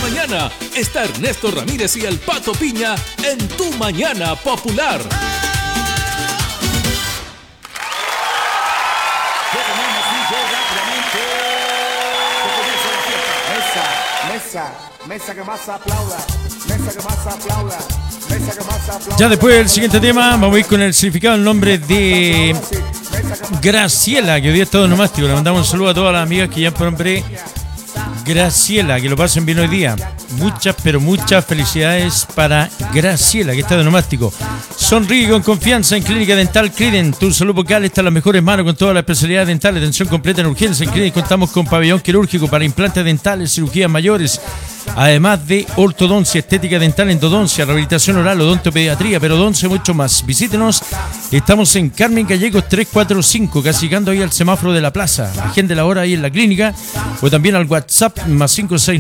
mañana está Ernesto Ramírez y el Pato Piña en Tu Mañana Popular. Mesa que más aplauda, mesa que más aplauda, mesa que más aplauda. Ya después del siguiente tema vamos a ir con el significado del nombre de Graciela, que hoy día es todo nomástico. Le mandamos un saludo a todas las amigas que ya por nombre Graciela, que lo pasen bien hoy día. Muchas, pero muchas felicidades para Graciela, que está de nomástico. Sonríe con confianza en Clínica Dental Criden. Tu salud bucal está en las mejores manos con toda la especialidad dental. Atención completa en urgencia. En Criden contamos con pabellón quirúrgico para implantes dentales, cirugías mayores, además de ortodoncia, estética dental, endodoncia, rehabilitación oral, odontopediatría, periodoncia y mucho más. Visítenos. Estamos en Carmen Gallegos 345, casi llegando ahí al semáforo de la plaza. Agende la hora ahí en la clínica o también al WhatsApp más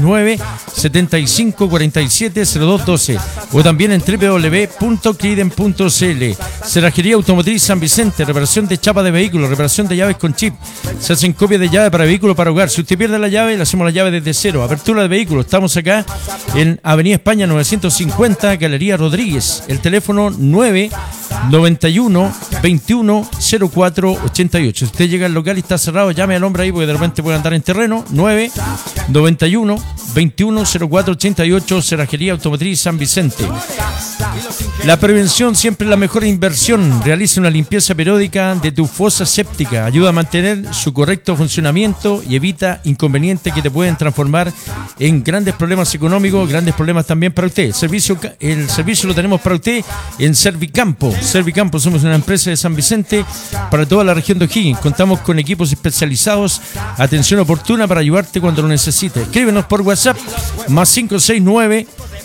569-7547-0212 o también en www.criden.cl. Cerrajería Automotriz San Vicente, reparación de chapa de vehículos, reparación de llaves con chip. Se hacen copias de llave para vehículos para hogar. Si usted pierde la llave, le hacemos la llave desde cero. Apertura de vehículos. Estamos acá en Avenida España 950, Galería Rodríguez. El teléfono 991-210488. Si usted llega al local y está cerrado, llame al hombre ahí porque de repente puede andar en terreno. 991-210488, Cerrajería Automotriz San Vicente. La prevención siempre es la mejor inversión. Realiza una limpieza periódica de tu fosa séptica. Ayuda a mantener su correcto funcionamiento y evita inconvenientes que te pueden transformar en grandes problemas económicos, grandes problemas también para usted. El servicio lo tenemos para usted en Servicampo. Servicampo, somos una empresa de San Vicente para toda la región de O'Higgins. Contamos con equipos especializados, atención oportuna para ayudarte cuando lo necesites. Escríbenos por WhatsApp más 569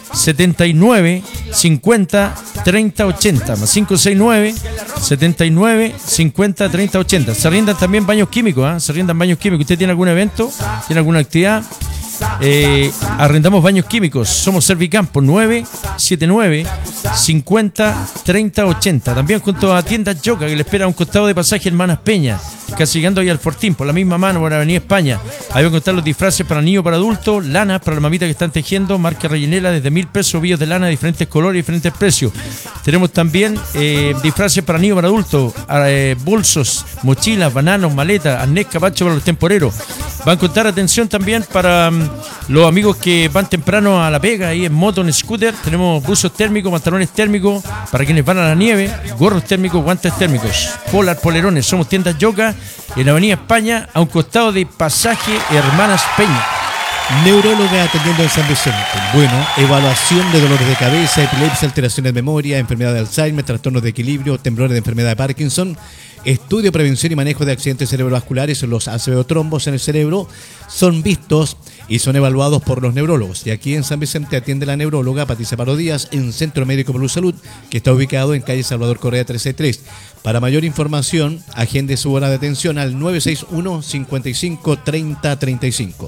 79 50 30 80 más 569 79 50 30 80. Se arriendan también baños químicos, se arriendan baños químicos. ¿Usted tiene algún evento? ¿Tiene alguna actividad? Arrendamos baños químicos. Somos Servicampo 979 50 30 80. También junto a Tiendas Yoka, que le espera a un costado de pasaje Hermanas Peña, casi llegando ahí al Fortín, por la misma mano, por la Avenida España. Ahí van a encontrar los disfraces para niños, para adultos, lanas para las mamitas que están tejiendo, marca rellenera desde 1.000 pesos, billos de lana de diferentes colores y diferentes precios. Tenemos también disfraces para niños, para adultos, bolsos, mochilas, bananos, maletas, arnés, capacho para los temporeros. Va a encontrar atención también para los amigos que van temprano a la pega, ahí en moto, en scooter. Tenemos buzos térmicos, pantalones térmicos para quienes van a la nieve, gorros térmicos, guantes térmicos, polar, polerones. Somos Tiendas Yoka en Avenida España, a un costado de pasaje Hermanas Peña. Neuróloga atendiendo en San Vicente. Bueno, evaluación de dolores de cabeza, epilepsia, alteraciones de memoria, enfermedad de Alzheimer, trastornos de equilibrio, temblores de enfermedad de Parkinson. Estudio, prevención y manejo de accidentes cerebrovasculares. Los acebotrombos en el cerebro son vistos y son evaluados por los neurólogos. Y aquí en San Vicente atiende la neuróloga Patricia Pardo Díaz en Centro Médico Plus Salud, que está ubicado en calle Salvador Correa 363. Para mayor información, agende su hora de atención al 961 55 30 35.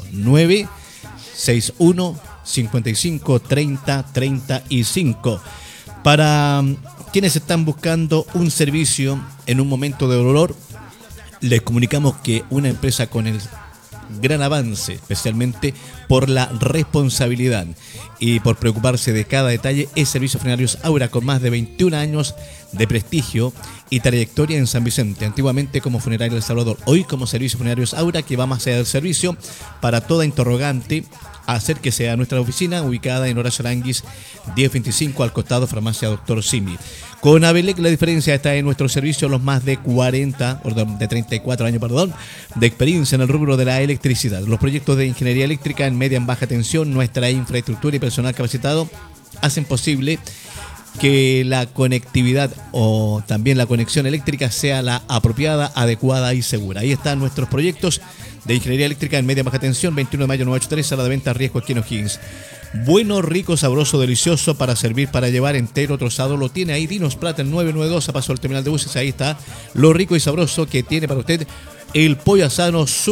961 55 30 35. Para quienes están buscando un servicio en un momento de dolor, les comunicamos que una empresa con el gran avance, especialmente por la responsabilidad y por preocuparse de cada detalle, es Servicios Funerarios Aura, con más de 21 años de prestigio y trayectoria en San Vicente, antiguamente como Funeraria El Salvador, hoy como Servicios Funerarios Aura, que va más allá del servicio. Para toda interrogante, acérquese a nuestra oficina ubicada en Horacio Aranguis 1025, al costado Farmacia Dr. Simi. Con Abelec la diferencia está en nuestro servicio, los más de 34 años, de experiencia en el rubro de la electricidad. Los proyectos de ingeniería eléctrica en media y baja tensión, nuestra infraestructura y personal capacitado hacen posible que la conectividad o también la conexión eléctrica sea la apropiada, adecuada y segura. Ahí están nuestros proyectos de ingeniería eléctrica en media y baja tensión, 21 de mayo 983, sala de venta Riesgo aquí en O'Higgins. Bueno, rico, sabroso, delicioso, para servir, para llevar, entero, trozado, lo tiene ahí Dinos Plata, el 992, a paso del terminal de buses. Ahí está lo rico y sabroso que tiene para usted el pollo asado